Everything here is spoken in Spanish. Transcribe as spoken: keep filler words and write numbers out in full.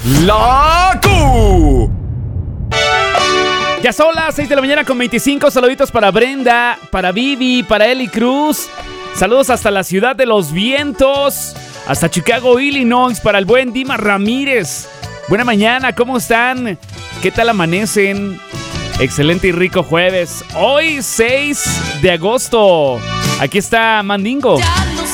La Q. Ya son las seis de la mañana con veinticinco. Saluditos para Brenda, para Vivi, para Eli Cruz. Saludos hasta la ciudad de los vientos, hasta Chicago, Illinois, para el buen Dima Ramírez. Buena mañana, ¿cómo están? ¿Qué tal amanecen? Excelente y rico jueves. Hoy seis de agosto. Aquí está Mandingo. Ya